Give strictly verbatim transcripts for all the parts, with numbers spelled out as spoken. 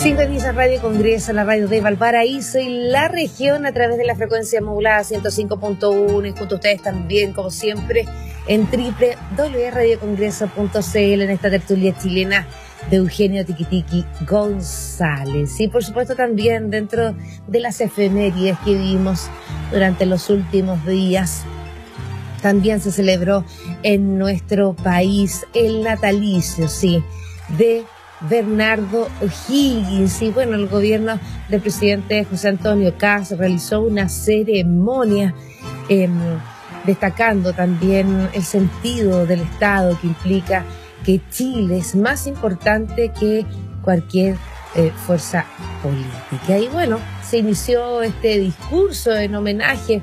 Sintoniza Radio Congreso, la radio de Valparaíso y la región a través de la frecuencia modulada ciento cinco punto uno y junto a ustedes también, como siempre, en doble u doble u doble u punto radio congreso punto c l en esta tertulia chilena de Eugenio Tiquitiqui González. Y por supuesto también dentro de las efemérides que vivimos durante los últimos días, también se celebró en nuestro país el natalicio, sí, de Bernardo O'Higgins. Y bueno, el gobierno del presidente José Antonio Kast realizó una ceremonia eh, destacando también el sentido del Estado que implica que Chile es más importante que cualquier eh, fuerza política. Y bueno, se inició este discurso en homenaje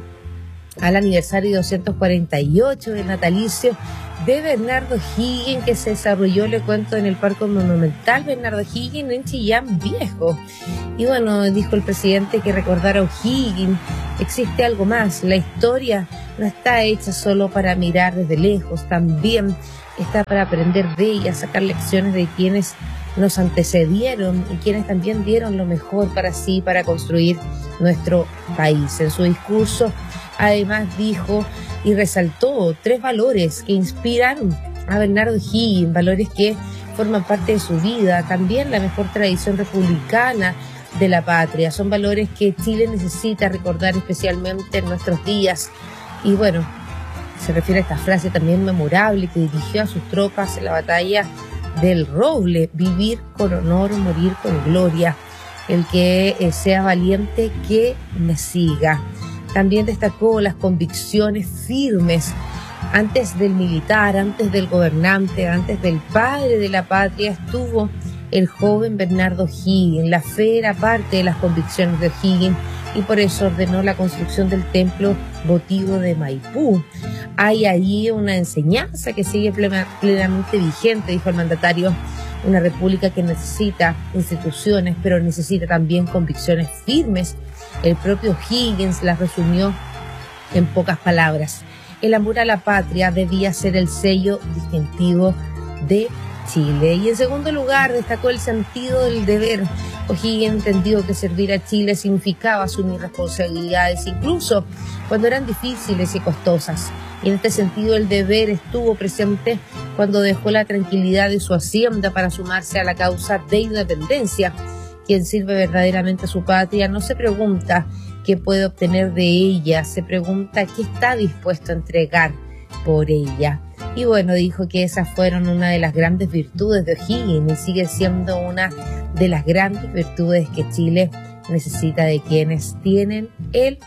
al aniversario doscientos cuarenta y ocho del natalicio de Bernardo O'Higgins, que se desarrolló, le cuento, en el Parque Monumental Bernardo O'Higgins en Chillán Viejo. Y bueno, dijo el presidente que recordar a O'Higgins existe algo más. La historia no está hecha solo para mirar desde lejos, también está para aprender de ella, sacar lecciones de quienes nos antecedieron y quienes también dieron lo mejor para sí, para construir nuestro país. En su discurso, además, dijo y resaltó tres valores que inspiraron a Bernardo O'Higgins, valores que forman parte de su vida, también la mejor tradición republicana de la patria. Son valores que Chile necesita recordar especialmente en nuestros días. Y bueno, se refiere a esta frase también memorable que dirigió a sus tropas en la batalla del Roble: vivir con honor, morir con gloria. El que eh, sea valiente, que me siga. También destacó las convicciones firmes antes del militar, antes del gobernante, antes del padre de la patria. Estuvo el joven Bernardo O'Higgins. La fe era parte de las convicciones de O'Higgins y por eso ordenó la construcción del templo votivo de Maipú. Hay ahí una enseñanza que sigue plenamente vigente, dijo el mandatario. Una república que necesita instituciones, pero necesita también convicciones firmes. El propio O'Higgins las resumió en pocas palabras. El amor a la patria debía ser el sello distintivo de Chile. Y en segundo lugar, destacó el sentido del deber. O'Higgins entendió que servir a Chile significaba asumir responsabilidades, incluso cuando eran difíciles y costosas. Y en este sentido, el deber estuvo presente cuando dejó la tranquilidad de su hacienda para sumarse a la causa de independencia. Quien sirve verdaderamente a su patria no se pregunta qué puede obtener de ella, se pregunta qué está dispuesto a entregar por ella. Y bueno, dijo que esas fueron una de las grandes virtudes de O'Higgins y sigue siendo una de las grandes virtudes que Chile necesita de quienes tienen el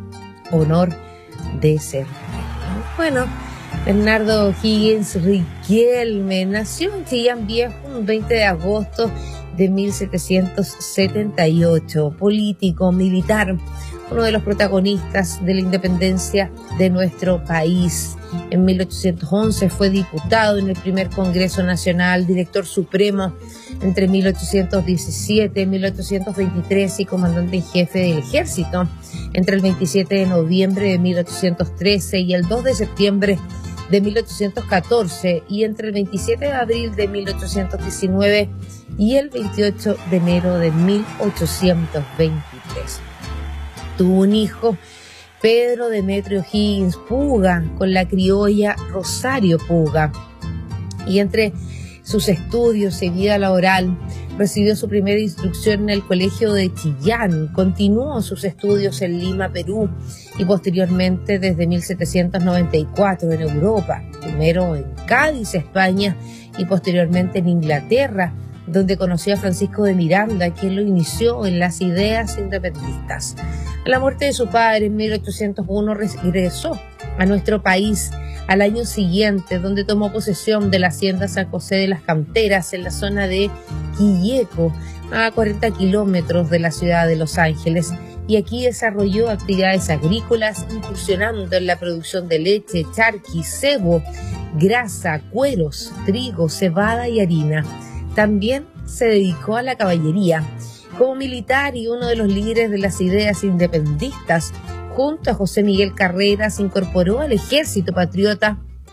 honor de ser. Bueno, Bernardo O'Higgins Riquelme nació en Chillán Viejo un veinte de agosto de mil setecientos setenta y ocho, político, militar, uno de los protagonistas de la independencia de nuestro país. En mil ochocientos once fue diputado en el primer Congreso Nacional, director supremo entre mil ochocientos diecisiete y mil ochocientos veintitrés y comandante en jefe del ejército entre el veintisiete de noviembre de mil ochocientos trece y el dos de septiembre de mil ochocientos catorce, y entre el veintisiete de abril de mil ochocientos diecinueve y el veintiocho de enero de mil ochocientos veintitrés. Tuvo un hijo, Pedro Demetrio O'Higgins Puga, con la criolla Rosario Puga. Y entre sus estudios y vida laboral, recibió su primera instrucción en el Colegio de Chillán, continuó sus estudios en Lima, Perú, y posteriormente desde mil setecientos noventa y cuatro en Europa, primero en Cádiz, España, y posteriormente en Inglaterra, donde conoció a Francisco de Miranda, quien lo inició en las ideas independistas. A la muerte de su padre en mil ochocientos uno regresó a nuestro país al año siguiente, donde tomó posesión de la hacienda San José de las Canteras en la zona de Quilleco, a cuarenta kilómetros de la ciudad de Los Ángeles, y aquí desarrolló actividades agrícolas, incursionando en la producción de leche, charqui, cebo, grasa, cueros, trigo, cebada y harina. También se dedicó a la caballería. Como militar y uno de los líderes de las ideas independistas, junto a José Miguel Carrera, se incorporó al Ejército Patriota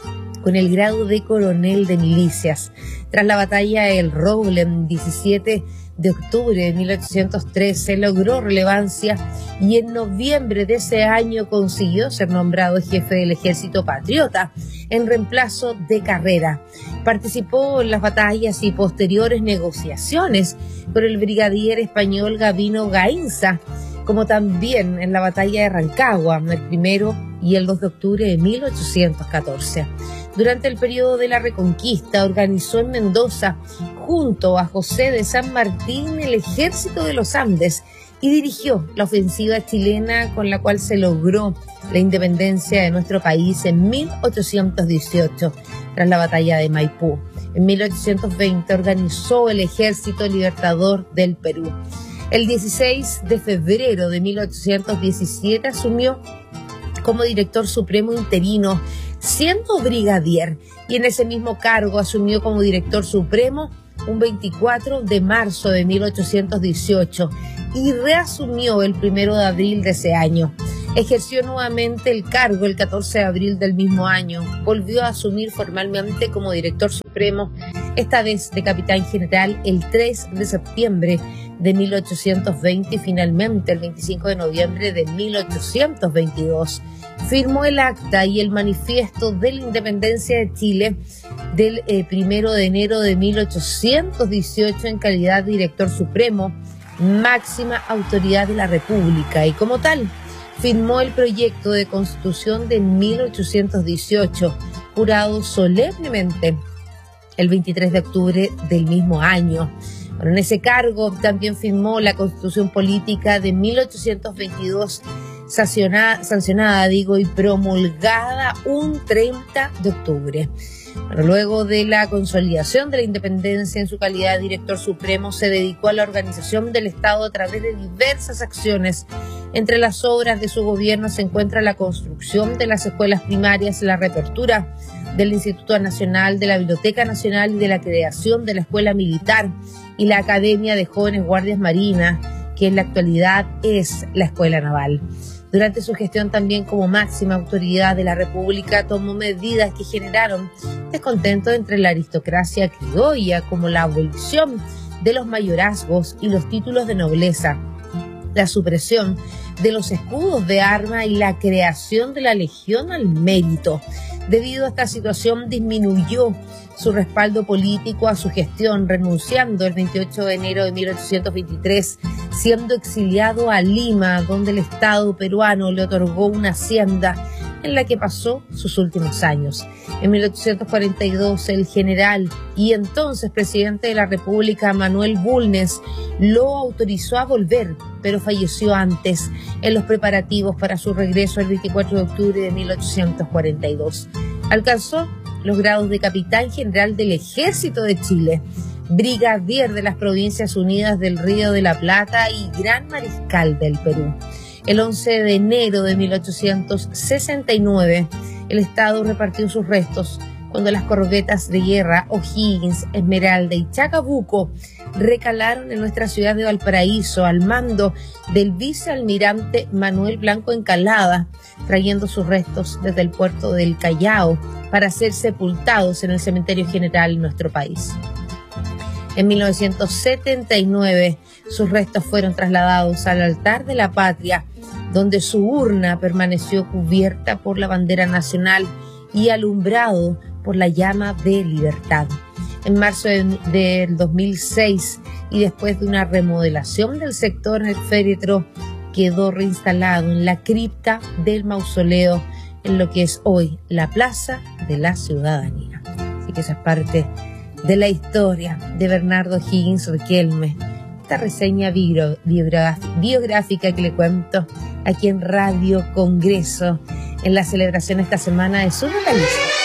con el grado de coronel de milicias. Tras la batalla de El Roble, el diecisiete de octubre de mil ochocientos trece, logró relevancia y en noviembre de ese año consiguió ser nombrado jefe del Ejército Patriota en reemplazo de Carrera. Participó en las batallas y posteriores negociaciones con el brigadier español Gabino Gainza, como también en la batalla de Rancagua, el primero y el dos de octubre de mil ochocientos catorce. Durante el periodo de la Reconquista organizó en Mendoza, junto a José de San Martín, el Ejército de los Andes y dirigió la ofensiva chilena con la cual se logró la independencia de nuestro país en mil ochocientos dieciocho, tras la batalla de Maipú. En mil ochocientos veinte organizó el Ejército Libertador del Perú. El dieciséis de febrero de mil ochocientos diecisiete asumió como director supremo interino, siendo brigadier, y en ese mismo cargo asumió como director supremo un veinticuatro de marzo de mil ochocientos dieciocho y reasumió el primero de abril de ese año. Ejerció nuevamente el cargo el catorce de abril del mismo año. Volvió a asumir formalmente como director supremo, esta vez de capitán general, el tres de septiembre de mil ochocientos veinte y finalmente el veinticinco de noviembre de mil ochocientos veintidós. Firmó el acta y el manifiesto de la independencia de Chile del eh, primero de enero de mil ochocientos dieciocho en calidad de director supremo, máxima autoridad de la República, y como tal firmó el proyecto de Constitución de mil ochocientos dieciocho, jurado solemnemente el veintitrés de octubre del mismo año. Bueno, en ese cargo también firmó la Constitución Política de mil ochocientos veintidós, sancionada, sancionada digo, y promulgada un treinta de octubre. Bueno, luego de la consolidación de la independencia en su calidad de director supremo, se dedicó a la organización del Estado a través de diversas acciones. Entre las obras de su gobierno se encuentra la construcción de las escuelas primarias, la reapertura del Instituto Nacional, de la Biblioteca Nacional y de la creación de la Escuela Militar y la Academia de Jóvenes Guardias Marinas, que en la actualidad es la Escuela Naval. Durante su gestión también como máxima autoridad de la República tomó medidas que generaron descontento entre la aristocracia criolla, como la abolición de los mayorazgos y los títulos de nobleza, la supresión de los escudos de arma y la creación de la Legión al Mérito. Debido a esta situación disminuyó su respaldo político a su gestión, renunciando el veintiocho de enero de mil ochocientos veintitrés, siendo exiliado a Lima, donde el Estado peruano le otorgó una hacienda en la que pasó sus últimos años. En mil ochocientos cuarenta y dos, el general y entonces presidente de la República, Manuel Bulnes, lo autorizó a volver, pero falleció antes en los preparativos para su regreso el veinticuatro de octubre de mil ochocientos cuarenta y dos. Alcanzó los grados de capitán general del Ejército de Chile, brigadier de las Provincias Unidas del Río de la Plata y gran mariscal del Perú. El once de enero de mil ochocientos sesenta y nueve, el Estado repartió sus restos cuando las corbetas de guerra O'Higgins, Esmeralda y Chacabuco recalaron en nuestra ciudad de Valparaíso al mando del vicealmirante Manuel Blanco Encalada, trayendo sus restos desde el puerto del Callao para ser sepultados en el cementerio general de nuestro país. En mil novecientos setenta y nueve, sus restos fueron trasladados al altar de la patria, donde su urna permaneció cubierta por la bandera nacional y alumbrado por la llama de libertad. En marzo de, del dos mil seis, y después de una remodelación del sector, el féretro quedó reinstalado en la cripta del mausoleo, en lo que es hoy la Plaza de la Ciudadanía. Así que esa es parte de la historia de Bernardo O'Higgins Riquelme, esta reseña bio, biográfica que le cuento aquí en Radio Congreso en la celebración esta semana de su natalicio.